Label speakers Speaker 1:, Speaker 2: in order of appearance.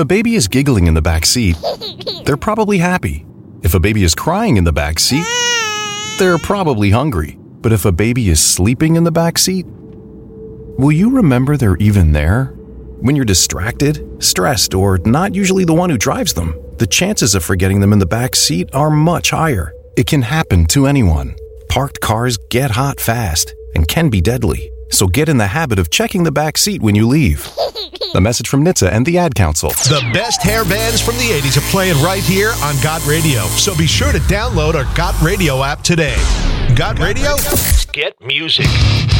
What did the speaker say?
Speaker 1: a baby is giggling in the back seat, they're probably happy. If a baby is crying in the back seat, they're probably hungry. But if a baby is sleeping in the back seat, will you remember they're even there? When you're distracted, stressed, or not usually the one who drives them, the chances of forgetting them in the back seat are much higher. It can happen to anyone. Parked cars get hot fast and can be deadly. So get in the habit of checking the back seat when you leave. A message from NHTSA and the Ad Council.
Speaker 2: The best hair bands from the 80s are playing right here on Got Radio. So be sure to download our Got Radio app today. Got Radio? Get music.